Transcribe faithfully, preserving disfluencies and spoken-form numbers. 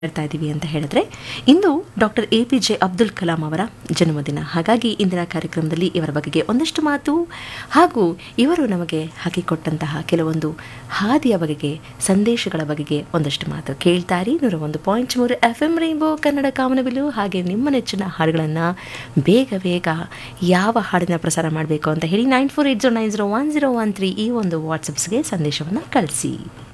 ಹೇಳ್ತಾ ಇದ್ದೀವಿ ಅಂತ ಹೇಳಿದ್ರೆ ಇಂದು doctor A P J Abdul Kalam ಅವರ ಜನ್ಮದಿನ. ಹಾಗಾಗಿ ಇಂದಿನ ಕಾರ್ಯಕ್ರಮದಲ್ಲಿ ಇವರ ಬಗೆಗೆ ಒಂದಷ್ಟು ಮಾತು ಹಾಗೂ ಇವರು ನಮಗೆ ಹಾಕಿಕೊಟ್ಟಂತಹ ಕೆಲವೊಂದು ಹಾದಿಯ ಬಗೆಗೆ, ಸಂದೇಶಗಳ ಬಗೆಗೆ ಒಂದಷ್ಟು ಮಾತು ಕೇಳ್ತಾರಿ. ನೂರ ಒಂದು ಪಾಯಿಂಟ್ ಮೂರು ಎಫ್ ಎಂ ರೈನ್ಬೋ ಕನ್ನಡ ಕಾಮನಬಿಲ್ಲು. ಹಾಗೆ ನಿಮ್ಮ ನೆಚ್ಚಿನ ಹಾಡುಗಳನ್ನು ಬೇಗ ಬೇಗ ಯಾವ ಹಾಡಿನ ಪ್ರಸಾರ ಮಾಡಬೇಕು ಅಂತ ಹೇಳಿ nine four eight zero nine zero one zero one three ಈ ಒಂದು ವಾಟ್ಸಪ್ಸ್ಗೆ ಸಂದೇಶವನ್ನು ಕಳಿಸಿ.